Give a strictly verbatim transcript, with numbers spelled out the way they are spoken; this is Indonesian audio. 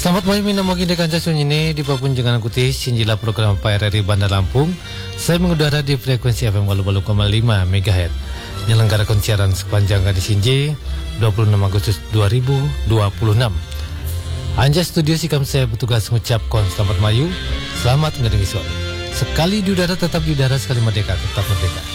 Selamat malam mina mogi de kanca sunyine di papun jangan kuti sinjila program P R R I Bandar Lampung. Saya mengudara di frekuensi F M dua puluh koma lima megahertz. Menyelenggarakan siaran sepanjang hari Sinje dua puluh enam Agustus dua ribu dua puluh enam. Anja studio sikam saya bertugas mengucapkan selamat mayu, selamat ngedengi suara. Sekali di udara tetap di udara, sekali merdeka tetap merdeka.